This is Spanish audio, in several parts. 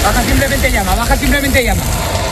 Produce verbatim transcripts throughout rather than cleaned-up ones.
Baja simplemente llama, baja simplemente llama.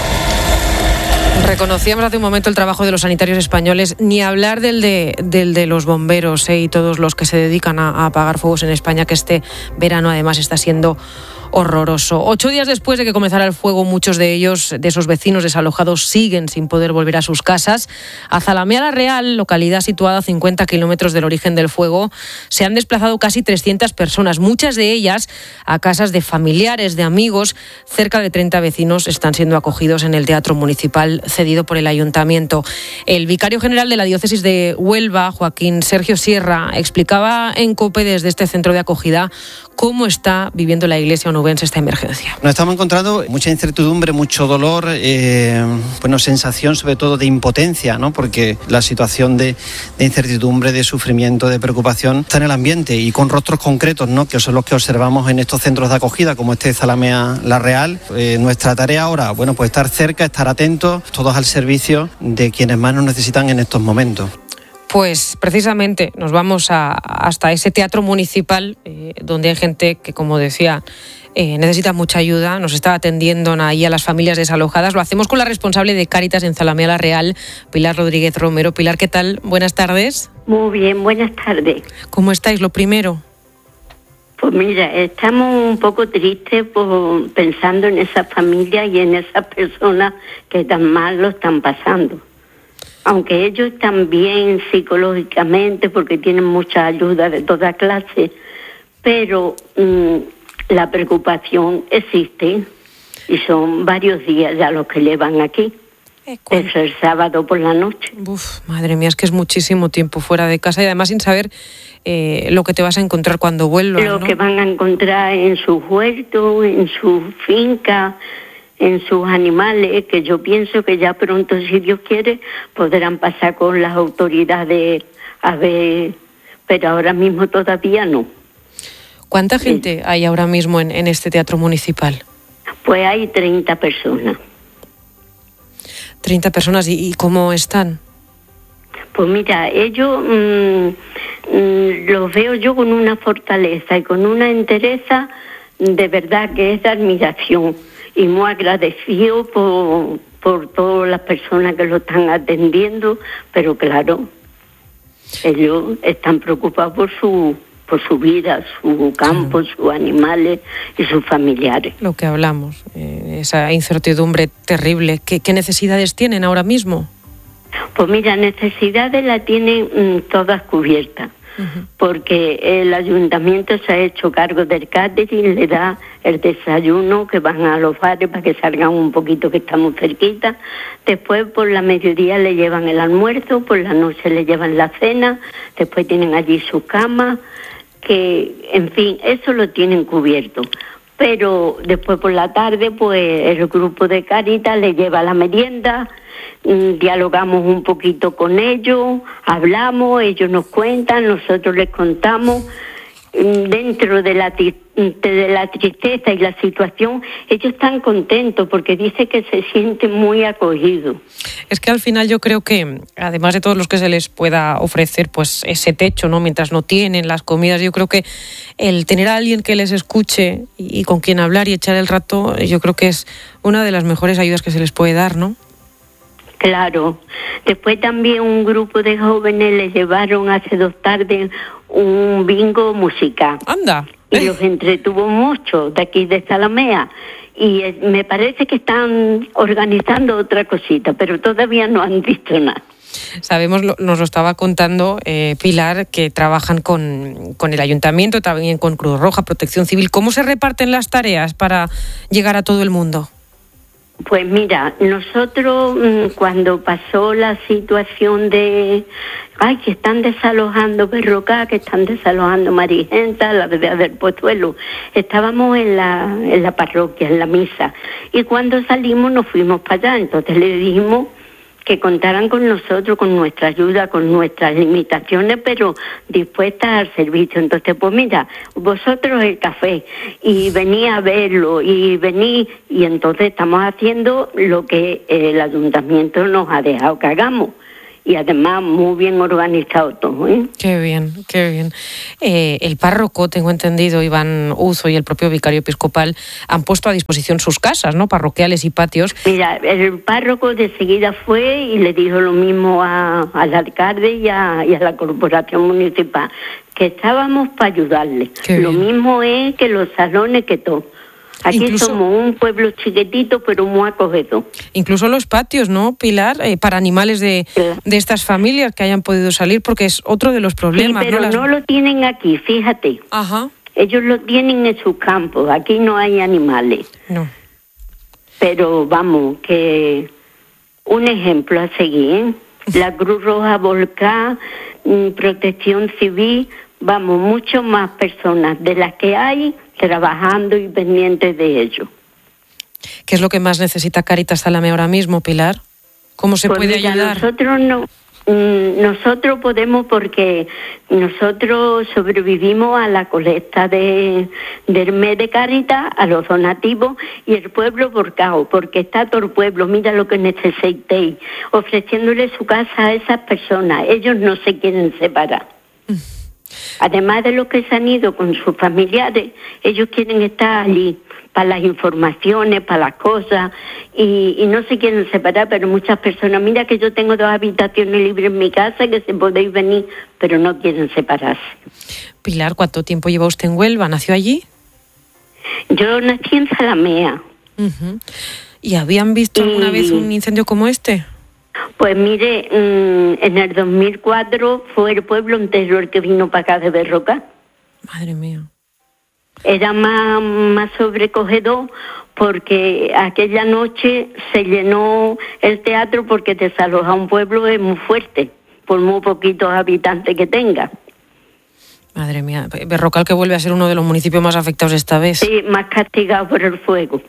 Reconocíamos hace un momento el trabajo de los sanitarios españoles, ni hablar del de, del de los bomberos eh, y todos los que se dedican a, a apagar fuegos en España, que este verano además está siendo horroroso. Ocho días después de que comenzara el fuego, muchos de ellos, de esos vecinos desalojados, siguen sin poder volver a sus casas. A Zalamea la Real, localidad situada a cincuenta kilómetros del origen del fuego, se han desplazado casi trescientas personas, muchas de ellas a casas de familiares, de amigos. Cerca de treinta vecinos están siendo acogidos en el Teatro Municipal cedido por el Ayuntamiento. El vicario general de la diócesis de Huelva, Joaquín Sergio Sierra, explicaba en COPE desde este centro de acogida cómo está viviendo la iglesia onubense esta emergencia. Nos estamos encontrando mucha incertidumbre, mucho dolor, eh, bueno, sensación sobre todo de impotencia, ¿no? Porque la situación de, de incertidumbre, de sufrimiento, de preocupación está en el ambiente y con rostros concretos, ¿no? Que son los que observamos en estos centros de acogida, como este de Zalamea la Real. Eh, nuestra tarea ahora, bueno, pues estar cerca, estar atentos, todos al servicio de quienes más nos necesitan en estos momentos. Pues precisamente nos vamos a, hasta ese teatro municipal eh, donde hay gente que, como decía, eh, necesita mucha ayuda. Nos está atendiendo ahí a las familias desalojadas. Lo hacemos con la responsable de Cáritas en Zalamea la Real, Pilar Rodríguez Romero. Pilar, ¿qué tal? Buenas tardes. Muy bien, buenas tardes. ¿Cómo estáis? Lo primero. Pues mira, estamos un poco tristes por, pensando en esa familia y en esas personas que tan mal lo están pasando. Aunque ellos están bien psicológicamente porque tienen mucha ayuda de toda clase, pero mmm, la preocupación existe y son varios días ya los que llevan aquí. Es el sábado por la noche. Uf, madre mía, es que es muchísimo tiempo fuera de casa y además sin saber eh, lo que te vas a encontrar cuando vuelvas, Lo ¿no? que van a encontrar en su huerto, en su finca, en sus animales, que yo pienso que ya pronto, si Dios quiere, podrán pasar con las autoridades a ver, pero ahora mismo todavía no. ¿Cuánta gente sí. hay ahora mismo en, en este teatro municipal? Pues hay treinta personas. treinta personas, ¿y, y cómo están? Pues mira, ellos mmm, mmm, los veo yo con una fortaleza y con una entereza de verdad que es de admiración. Y muy agradecido por, por todas las personas que lo están atendiendo, pero claro, ellos están preocupados por su por su vida, su campo, claro. sus animales y sus familiares. Lo que hablamos, eh, esa incertidumbre terrible. ¿Qué, qué necesidades tienen ahora mismo? Pues mira, necesidades las tienen mmm, todas cubiertas. Uh-huh. Porque el ayuntamiento se ha hecho cargo del catering, le da el desayuno, que van a los bares para que salgan un poquito, que estamos cerquita. Después por la mediodía le llevan el almuerzo, por la noche le llevan la cena, después tienen allí su cama, que en fin, eso lo tienen cubierto. Pero después por la tarde, pues el grupo de Cáritas le lleva la merienda, dialogamos un poquito con ellos, hablamos, ellos nos cuentan, nosotros les contamos. Dentro de la, de la tristeza y la situación, ellos están contentos porque dice que se sienten muy acogidos. Es que al final yo creo que, además de todos los que se les pueda ofrecer, pues ese techo, ¿no? Mientras no tienen las comidas, yo creo que el tener a alguien que les escuche y con quien hablar y echar el rato, yo creo que es una de las mejores ayudas que se les puede dar, ¿no? Claro. Después también un grupo de jóvenes les llevaron hace dos tardes un bingo musical. ¡Anda! Y los entretuvo mucho de aquí de Zalamea. Y eh, me parece que están organizando otra cosita, pero todavía no han visto nada. Sabemos, nos lo estaba contando eh, Pilar, que trabajan con, con el Ayuntamiento, también con Cruz Roja, Protección Civil. ¿Cómo se reparten las tareas para llegar a todo el mundo? Pues mira, nosotros cuando pasó la situación de, ay, que están desalojando Berroca, que están desalojando Marigenta, la aldea del Pozuelo, estábamos en la, en la parroquia, en la misa, y cuando salimos nos fuimos para allá, entonces le dijimos que contaran con nosotros, con nuestra ayuda, con nuestras limitaciones, pero dispuestas al servicio. Entonces, pues mira, vosotros el café, y vení a verlo, y vení, y entonces estamos haciendo lo que el ayuntamiento nos ha dejado que hagamos. y además muy bien organizado todo, ¿eh? Qué bien, qué bien. Eh, el párroco, tengo entendido, Iván Uzo, y el propio vicario episcopal han puesto a disposición sus casas, ¿no?, parroquiales y patios. Mira, el párroco de seguida fue y le dijo lo mismo a, al alcalde y a, y a la corporación municipal, que estábamos para ayudarle. Lo mismo es que los salones, que todo. Aquí incluso, somos un pueblo chiquitito, pero muy acogedor. Incluso los patios, ¿no, Pilar? Eh, para animales de, claro. de estas familias que hayan podido salir, porque es otro de los problemas. Sí, pero no, Las... no lo tienen aquí, fíjate. Ajá. Ellos lo tienen en sus campos, aquí no hay animales. No. Pero vamos, que un ejemplo a seguir, ¿eh? La Cruz Roja Volcán, Protección Civil, vamos, mucho más personas de las que hay trabajando y pendientes de ello. ¿Qué es lo que más necesita Cáritas Zalamea ahora mismo, Pilar? ¿Cómo se pues puede mira, ayudar? Nosotros no, nosotros podemos, porque nosotros sobrevivimos a la colecta de, del mes de Cáritas, a los donativos, y el pueblo volcado, porque está todo el pueblo, mira lo que necesitéis, ofreciéndole su casa a esas personas. Ellos no se quieren separar. Mm. Además de los que se han ido con sus familiares, ellos quieren estar allí para las informaciones, para las cosas, y, y no se quieren separar, pero muchas personas, mira que yo tengo dos habitaciones libres en mi casa, que se podéis venir, pero no quieren separarse. Pilar, ¿cuánto tiempo lleva usted en Huelva? ¿Nació allí? Yo nací en Zalamea. Uh-huh. ¿Y habían visto alguna y... vez un incendio como este? Pues mire, en el dos mil cuatro fue el pueblo entero el que vino para acá de Berrocal. Madre mía. Era más, más sobrecogedor porque aquella noche se llenó el teatro, porque desalojar un pueblo es muy fuerte, por muy poquitos habitantes que tenga. Madre mía, Berrocal, que vuelve a ser uno de los municipios más afectados esta vez. Sí, más castigado por el fuego.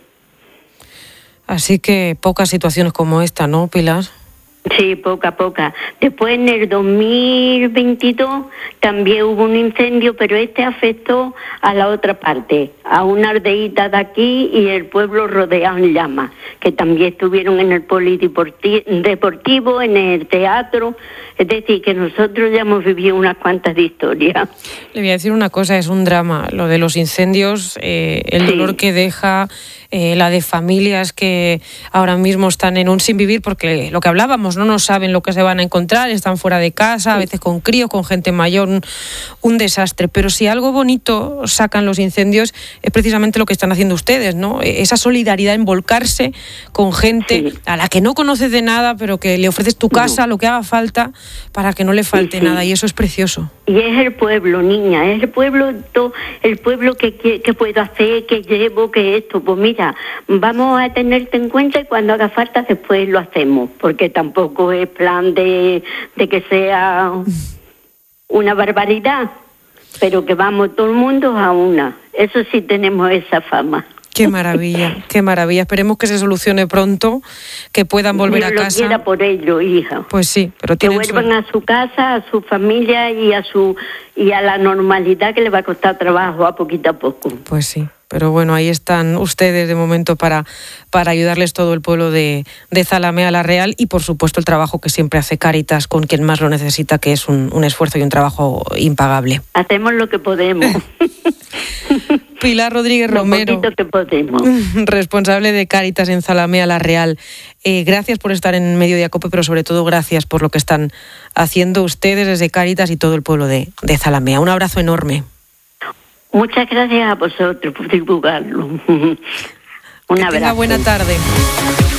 Así que pocas situaciones como esta, ¿no, Pilar? Sí, poca, poca. Después en el dos mil veintidós también hubo un incendio, pero este afectó a la otra parte, a una aldeíta de aquí y el pueblo rodeado en llamas, que también estuvieron en el polideportivo, en el teatro. Es decir, que nosotros ya hemos vivido unas cuantas de historias. Le voy a decir una cosa, es un drama lo de los incendios, eh, el sí. dolor que deja, eh, la de familias que ahora mismo están en un sin vivir, porque lo que hablábamos, no, no saben lo que se van a encontrar, están fuera de casa, a veces con críos, con gente mayor, un, un desastre. Pero si algo bonito sacan los incendios es precisamente lo que están haciendo ustedes, ¿no? Esa solidaridad en volcarse con gente sí. a la que no conoces de nada, pero que le ofreces tu casa, no. lo que haga falta, para que no le falte sí, sí. nada, y eso es precioso. Y es el pueblo, niña, es el pueblo, todo, el pueblo que, que, que puedo hacer, que llevo, que esto. Pues mira, vamos a tenerte en cuenta y cuando haga falta después lo hacemos, porque tampoco es plan de, de que sea una barbaridad, pero que vamos todo el mundo a una. Eso sí tenemos esa fama. Qué maravilla, qué maravilla. Esperemos que se solucione pronto, que puedan volver Dios a casa. Lo quiera por ello, hija. Pues sí, pero que vuelvan su... a su casa, a su familia y a su y a la normalidad, que le va a costar trabajo a poquito a poco. Pues sí, pero bueno, ahí están ustedes de momento para, para ayudarles, todo el pueblo de, de Zalamea la Real, y por supuesto el trabajo que siempre hace Cáritas con quien más lo necesita, que es un, un esfuerzo y un trabajo impagable. Hacemos lo que podemos. Pilar Rodríguez Romero, que podemos. responsable de Cáritas en Zalamea la Real. Eh, gracias por estar en Mediodía Cope, pero sobre todo gracias por lo que están haciendo ustedes desde Cáritas y todo el pueblo de, de Zalamea. Un abrazo enorme. Muchas gracias a vosotros por divulgarlo. Un que abrazo. tenga buena tarde.